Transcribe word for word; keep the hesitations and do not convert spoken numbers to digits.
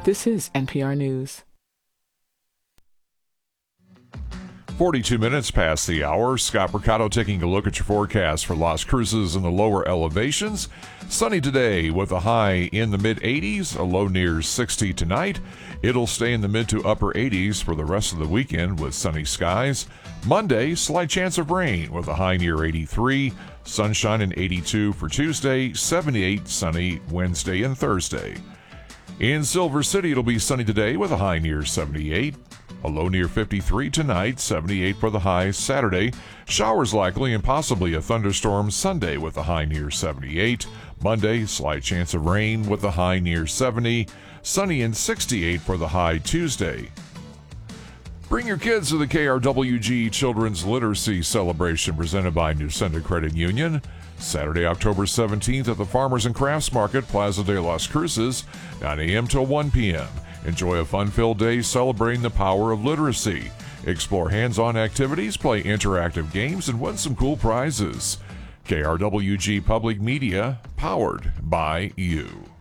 This is N P R News. forty-two minutes past the hour. Scott Mercado taking a look at your forecast for Las Cruces in the lower elevations. Sunny today with a high in the mid eighties, a low near sixty tonight. It'll stay in the mid to upper eighties for the rest of the weekend with sunny skies. Monday, slight chance of rain with a high near eighty-three. Sunshine in eighty-two for Tuesday, seventy-eight sunny Wednesday and Thursday. In Silver City, it'll be sunny today with a high near seventy-eight. A low near fifty-three tonight, seventy-eight for the high Saturday. Showers likely and possibly a thunderstorm Sunday with a high near seventy-eight. Monday, slight chance of rain with a high near seventy. Sunny and sixty-eight for the high Tuesday. Bring your kids to the K R W G Children's Literacy Celebration presented by Newsenda Credit Union. Saturday, October seventeenth at the Farmers and Crafts Market, Plaza de las Cruces, nine a.m. till one p.m. Enjoy a fun-filled day celebrating the power of literacy. Explore hands-on activities, play interactive games, and win some cool prizes. K R W G Public Media, powered by you.